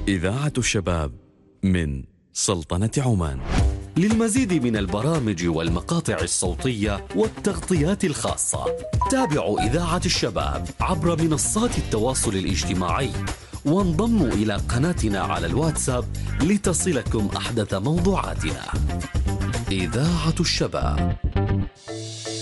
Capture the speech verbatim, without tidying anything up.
إذاعة الشباب من سلطنة عمان. للمزيد من البرامج والمقاطع الصوتية والتغطيات الخاصة تابعوا إذاعة الشباب عبر منصات التواصل الاجتماعي، وانضموا إلى قناتنا على الواتساب لتصلكم أحدث موضوعاتنا. إذاعة الشباب.